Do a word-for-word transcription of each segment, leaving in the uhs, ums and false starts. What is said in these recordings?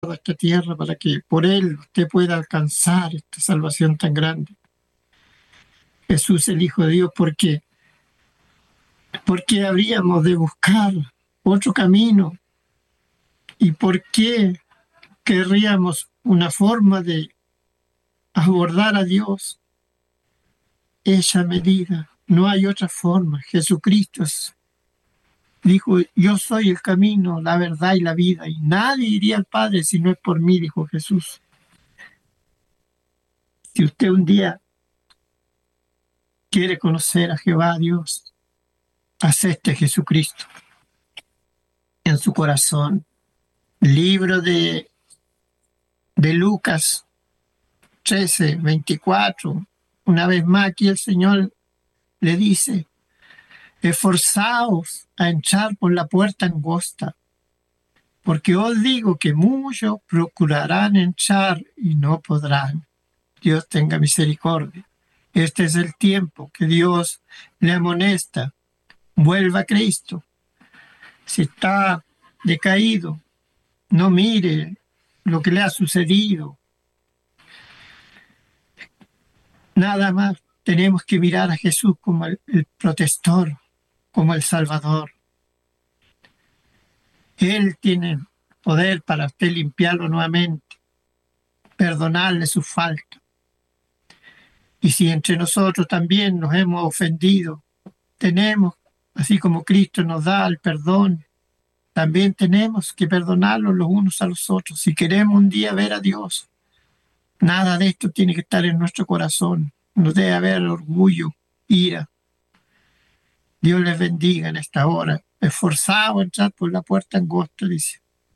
a esta tierra para que por Él usted pueda alcanzar esta salvación tan grande. Jesús, el Hijo de Dios, ¿por qué? ¿Por qué habríamos de buscar otro camino? ¿Y por qué querríamos una forma de abordar a Dios? Esa medida, no hay otra forma. Jesucristo dijo, yo soy el camino, la verdad y la vida, y nadie iría al Padre si no es por mí, dijo Jesús. Si usted un día quiere conocer a Jehová, a Dios, acepte a Jesucristo en su corazón. Libro de, de Lucas trece, veinticuatro. Una vez más aquí el Señor le dice, esforzaos a entrar por la puerta angosta, porque os digo que muchos procurarán entrar y no podrán. Dios tenga misericordia. Este es el tiempo que Dios le amonesta. Vuelva a Cristo. Si está decaído, no mire lo que le ha sucedido. Nada más tenemos que mirar a Jesús como el, el protector, como el Salvador. Él tiene poder para usted limpiarlo nuevamente, perdonarle su falta. Y si entre nosotros también nos hemos ofendido, tenemos, así como Cristo nos da el perdón, también tenemos que perdonarnos los unos a los otros. Si queremos un día ver a Dios, nada de esto tiene que estar en nuestro corazón. No debe haber orgullo, ira. Dios les bendiga en esta hora. Esforzado a entrar por la puerta angosta, dice.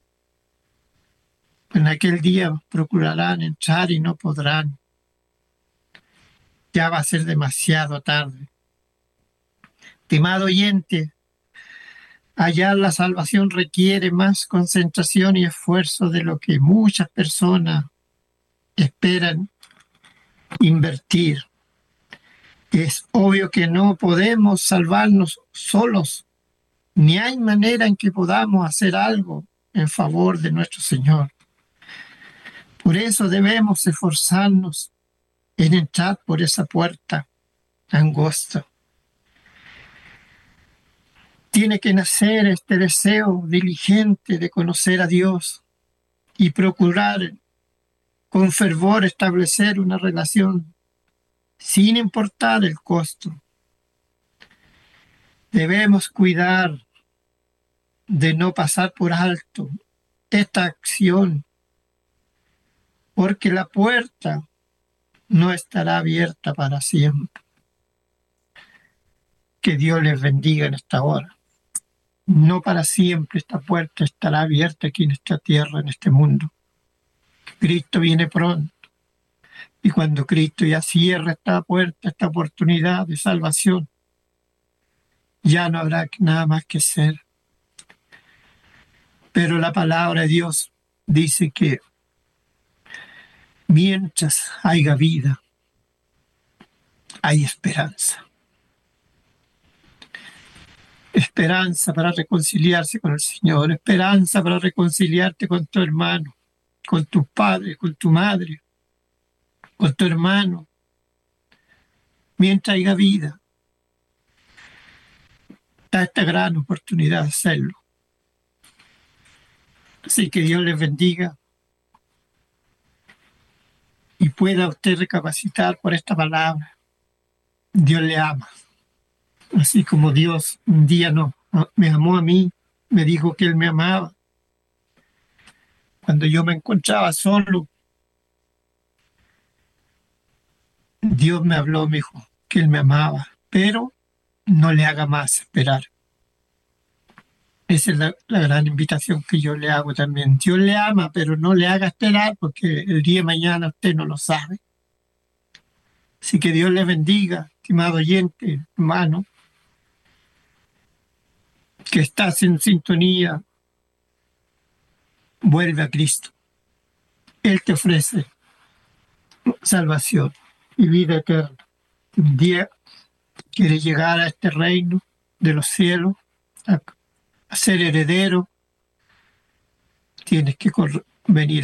En aquel día procurarán entrar y no podrán. Ya va a ser demasiado tarde. Estimado oyente, hallar la salvación requiere más concentración y esfuerzo de lo que muchas personas esperan invertir. Es obvio que no podemos salvarnos solos, ni hay manera en que podamos hacer algo en favor de nuestro Señor. Por eso debemos esforzarnos en entrar por esa puerta angosta. Tiene que nacer este deseo diligente de conocer a Dios y procurar con fervor establecer una relación sin importar el costo. Debemos cuidar de no pasar por alto esta acción, porque la puerta no estará abierta para siempre. Que Dios les bendiga en esta hora. No para siempre esta puerta estará abierta aquí en esta tierra, en este mundo. Cristo viene pronto. Y cuando Cristo ya cierra esta puerta, esta oportunidad de salvación, ya no habrá nada más que hacer. Pero la palabra de Dios dice que mientras haya vida, hay esperanza. Esperanza para reconciliarse con el Señor, esperanza para reconciliarte con tu hermano, con tu padre, con tu madre, con tu hermano. Mientras haya vida, está esta gran oportunidad de hacerlo. Así que Dios les bendiga y pueda usted recapacitar por esta palabra. Dios le ama. Así como Dios un día no, me amó a mí, me dijo que Él me amaba. Cuando yo me encontraba solo, Dios me habló, me dijo que Él me amaba, pero no le haga más esperar. Esa es la, la gran invitación que yo le hago también. Dios le ama, pero no le haga esperar porque el día de mañana usted no lo sabe. Así que Dios le bendiga, estimado oyente, hermano, que estás en sintonía. Vuelve a Cristo. Él te ofrece salvación y vida eterna. Un día quieres llegar a este reino de los cielos, a, a ser heredero, tienes que correr, venir